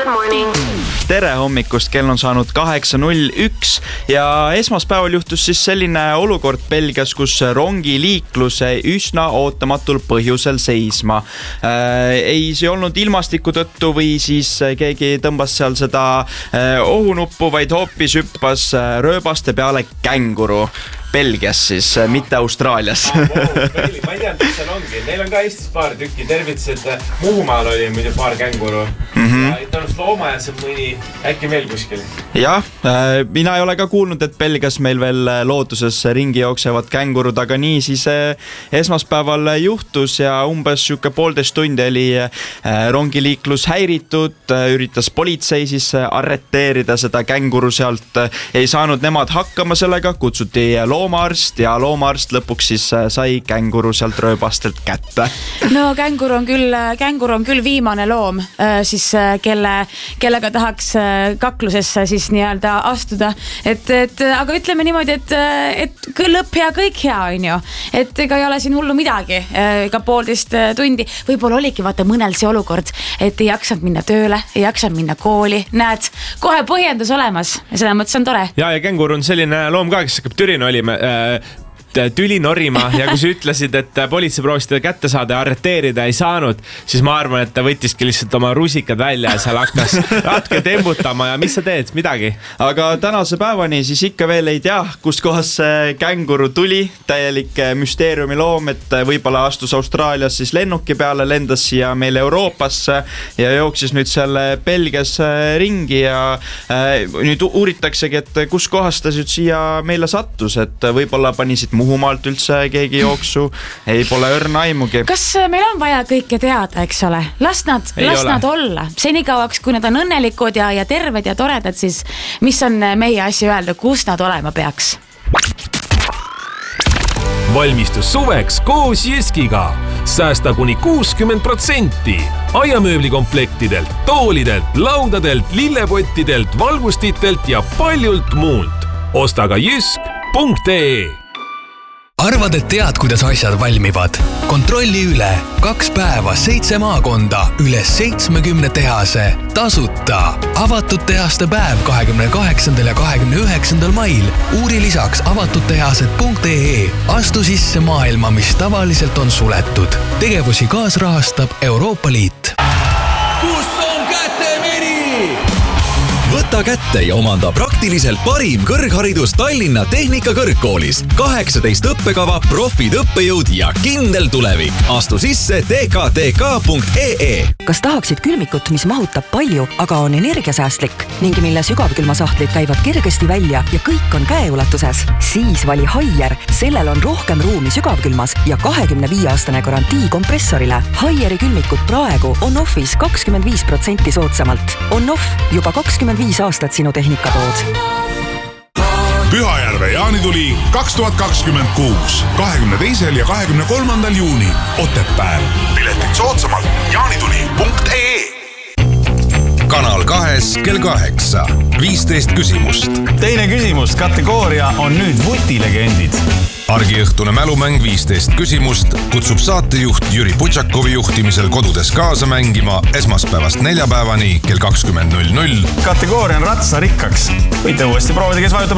Good morning. Tere hommikust, kell on saanud 8.01 ja esmaspäeval juhtus siis selline olukord Belgias, kus rongiliiklus üsna ootamatul põhjusel seisma. Ei see olnud ilmastiku tõttu või siis keegi tõmbas seal seda ohunuppu, vaid hoopis hüppas rööbaste peale känguru. Belgias siis, mitte Austraalias. Ma ei tea, mis seal ongi. Neil on ka Eestis paar tükki. Tervitused Muhumaal oli muidu paar känguru. Ja tõenäoliselt Loomajas on mõni äkki veel kuskil. Jah, mina ei ole ka kuulnud, et Belgias meil veel looduses ringi jooksevad kängurud, aga nii siis esmaspäeval juhtus ja umbes 1,5 tundi oli rongiliiklus häiritud, üritas politsei siis arreteerida seda känguru sealt. Ei saanud nemad hakkama sellega, kutsuti loomaarst ja loomaarst lõpuks siis sai känguru sealt rööbastelt kätte. No känguru on küll viimane loom, siis kellega tahaks kaklusesse siis nii-öelda astuda. Aga ütleme niimoodi, et lõpp hea, kõik hea on ju. Et ega ei ole siin hullu midagi, ega 1,5 tundi. Võib-olla oligi vaata mõnel see olukord, et ei jaksanud minna tööle, ei jaksanud minna kooli. Näed, kohe põhjendus olemas ja selle mõttes on tore. Ja känguru on selline loom ka, kes hakkab türina olima tüli norima ja kui sa ütlesid, et politsei proovis teda kätte saada ja arreteerida ei saanud, siis ma arvan, et ta võttiski lihtsalt oma rusikad välja ja seal hakkas ratke tembutama ja mis sa teed, midagi. Aga tänase päevani siis ikka veel ei tea, kust kohas see känguru tuli, täielik müsteeriumi loom, et võib-olla astus Austraalias siis lennuki peale, lendas siia meil Euroopasse ja jooksis nüüd seal Belgias ringi ja nüüd uuritaksegi, et kus kohas ta siia meile sattus, et võib-olla panisid Muhumaalt üldse keegi jooksu, ei pole õrna aimugi. Kas meil on vaja kõike teada, eks ole? Las nad olla. Senikauaks, kui nad on õnnelikud ja terved ja toredad, siis mis on meie asja öelda, kus nad olema peaks? Valmistus suveks koos Jyskiga. Säästa kuni 60%. Aiamööblikomplektidelt, toolidelt, laudadelt, lillepottidelt, valgustitelt ja paljult muult. Osta ka jysk.ee. Arvad, et tead, kuidas asjad valmivad? Kontrolli üle 2 päeva 7 maakonda üle 70 tehase. Tasuta. Avatud tehaste päev 28. ja 29. mail. Uuri lisaks avatudtehased.ee. Astu sisse maailma, mis tavaliselt on suletud. Tegevusi kaasrahastab Euroopa Liit. Kus on kätemeri? Võta kätte ja omanda praktiliselt parim kõrgharidus Tallinna Tehnikakõrgkoolis. 18 õppekava, profid õppejõud ja kindel tulevik. Astu sisse tktk.ee. Kas tahaksid külmikut, mis mahutab palju, aga on energiasäästlik ning mille sügavkülmasahtlid käivad kergesti välja ja kõik on käeulatuses? Siis vali Haier. Sellel on rohkem ruumi sügavkülmas ja 25-aastane garantii kompressorile. Haieri külmikut praegu on offis 25% soodsamalt. On off juba 25 aastat sinu tehnikatood. Pühajärve jaanituli 2026. 22. ja 23. juuni Otepääl. Piletid soodsamalt jaanituli.ee. Kanal 2 kell 8. 15 küsimust. Teine küsimus, kategooria on nüüd vutilegendid. Argiõhtune mälumäng 15 küsimust kutsub saatejuht Jüri Putšakovi juhtimisel kodudes kaasa mängima esmaspäevast neljapäevani kell 20.00. Kategooria on ratsarikkaks. Võite uuesti proovida, kes vajutab